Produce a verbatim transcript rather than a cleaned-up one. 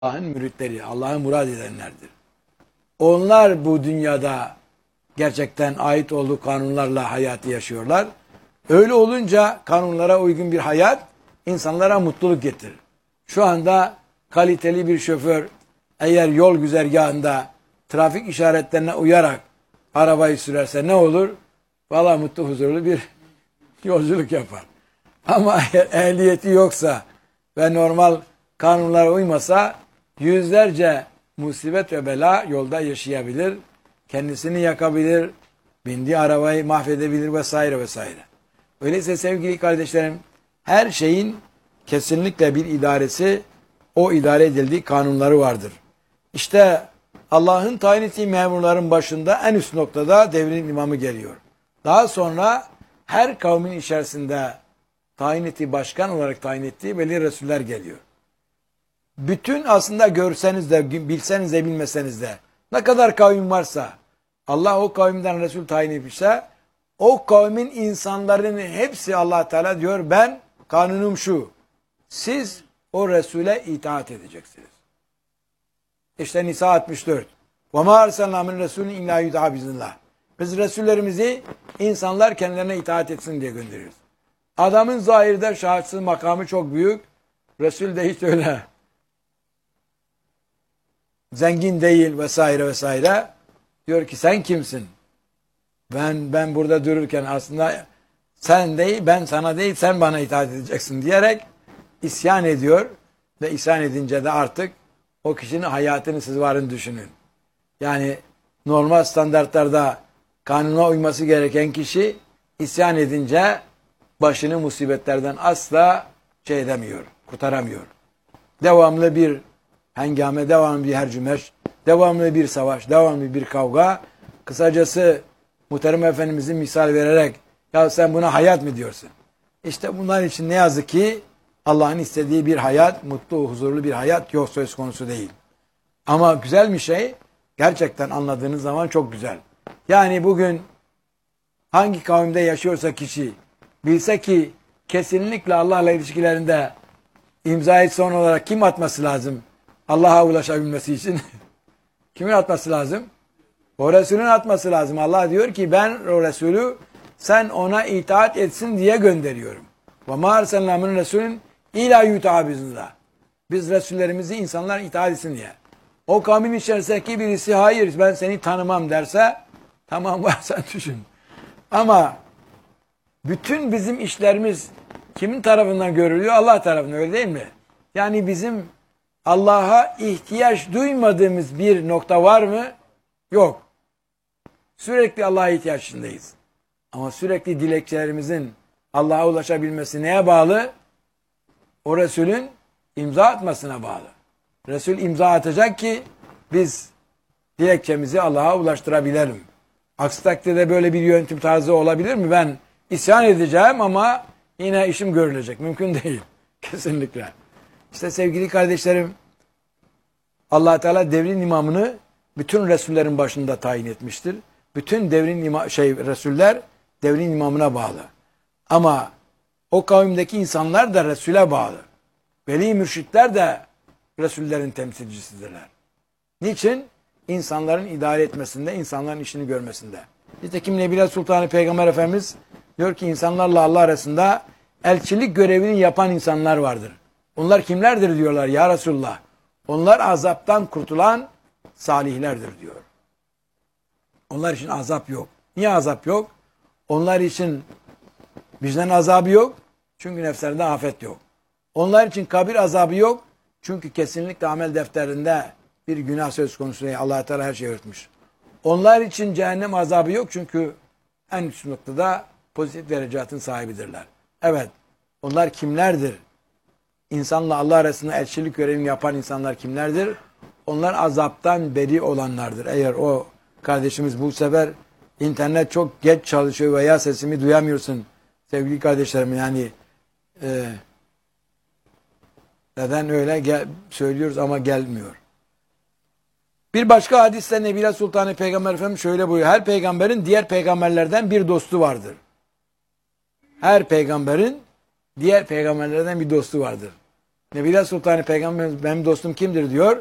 Allah'ın müritleri, Allah'ın murad edenlerdir. Onlar bu dünyada gerçekten ait olduğu kanunlarla hayatı yaşıyorlar. Öyle olunca kanunlara uygun bir hayat insanlara mutluluk getirir. Şu anda kaliteli bir şoför eğer yol güzergahında trafik işaretlerine uyarak arabayı sürerse ne olur? Vallahi mutlu huzurlu bir yolculuk yapar. Ama eğer ehliyeti yoksa ve normal kanunlara uymasa yüzlerce musibet ve bela yolda yaşayabilir. Kendisini yakabilir, bindiği arabayı mahvedebilir vesaire vesaire. Öyleyse sevgili kardeşlerim, her şeyin kesinlikle bir idaresi, o idare edildiği kanunları vardır. İşte Allah'ın tayin ettiği memurların başında en üst noktada devrin imamı geliyor. Daha sonra her kavmin içerisinde tayin ettiği, başkan olarak tayin ettiği veli resuller geliyor. Bütün aslında görseniz de, bilseniz de, bilmeseniz de ne kadar kavim varsa Allah o kavimden resul tayin etmişse o kavmin insanların hepsi Allah Teala diyor ben kanunum şu. Siz o Resul'e itaat edeceksiniz. İşte Nisa altmış dört. وَمَا أَرْسَلْنَا مِنْ رَسُولٍ اِلَّا يُدْعَى بِإِذْنِ. Biz Resullerimizi insanlar kendilerine itaat etsin diye gönderiyoruz. Adamın zahirde şahsı makamı çok büyük. Resul de hiç öyle zengin değil vesaire vesaire. Diyor ki sen kimsin? Ben ben burada dururken aslında sen değil, ben sana değil, sen bana itaat edeceksin diyerek isyan ediyor ve isyan edince de artık o kişinin hayatını siz varın düşünün. Yani normal standartlarda kanuna uyması gereken kişi isyan edince başını musibetlerden asla şey edemiyor, kurtaramıyor. Devamlı bir hengame, devamlı bir hercümeş, devamlı bir savaş, devamlı bir kavga. Kısacası Muhterem Efendimizin misal vererek ya sen buna hayat mı diyorsun? İşte bunlar için ne yazık ki Allah'ın istediği bir hayat, mutlu, huzurlu bir hayat yok, söz konusu değil. Ama güzel bir şey, gerçekten anladığınız zaman çok güzel. Yani bugün hangi kavimde yaşıyorsa kişi bilse ki kesinlikle Allah'la ilişkilerinde imzayı son olarak kim atması lazım? Allah'a ulaşabilmesi için. Kimin atması lazım? O Resulün atması lazım. Allah diyor ki ben o Resulü sen ona itaat etsin diye gönderiyorum. وَمَا أَرْسَلْنَا مِنْ رَسُولٍ اِلَى يُتَعَى بِذْنِلَّهِ. Biz Resullerimizi insanlar itaat etsin diye. O kavmin içerisindeki birisi hayır ben seni tanımam derse tamam var sen düşün. Ama bütün bizim işlerimiz kimin tarafından görülüyor? Allah tarafından, öyle değil mi? Yani bizim Allah'a ihtiyaç duymadığımız bir nokta var mı? Yok. Sürekli Allah'a ihtiyaç içindeyiz. Ama sürekli dilekçelerimizin Allah'a ulaşabilmesi neye bağlı? O Resulün imza atmasına bağlı. Resul imza atacak ki biz dilekçemizi Allah'a ulaştırabilelim. Aksi takdirde böyle bir yönetim tarzı olabilir mi? Ben isyan edeceğim ama yine işim görülecek. Mümkün değil. Kesinlikle. İşte sevgili kardeşlerim, Allah Teala devrin imamını bütün Resullerin başında tayin etmiştir. Bütün devrin ima şey Resuller devrin imamına bağlı. Ama o kavimdeki insanlar da Resul'e bağlı. Veli mürşitler de Resullerin temsilcisidirler. Niçin? İnsanların idare etmesinde, insanların işini görmesinde. Nitekim Nebile Sultanı Peygamber Efendimiz diyor ki insanlarla Allah arasında elçilik görevini yapan insanlar vardır. Onlar kimlerdir diyorlar ya Resulullah. Onlar azaptan kurtulan salihlerdir diyor. Onlar için azap yok. Niye azap yok? Onlar için vicdan azabı yok. Çünkü nefslerinde afet yok. Onlar için kabir azabı yok. Çünkü kesinlikle amel defterinde bir günah söz konusu değil. Allah Teala her şeyi örtmüş. Onlar için cehennem azabı yok. Çünkü en üst noktada pozitif derecatın sahibidirler. Evet. Onlar kimlerdir? İnsanla Allah arasında elçilik görevini yapan insanlar kimlerdir? Onlar azaptan beri olanlardır. Eğer o kardeşimiz bu sefer internet çok geç çalışıyor veya sesimi duyamıyorsun sevgili kardeşlerim yani e, neden öyle gel, söylüyoruz ama gelmiyor. Bir başka hadiste Nebile Sultanı Peygamber Efendimiz şöyle buyuruyor. Her peygamberin diğer peygamberlerden bir dostu vardır. Her peygamberin diğer peygamberlerden bir dostu vardır. Nebila Sultanı Peygamberimiz benim dostum kimdir diyor.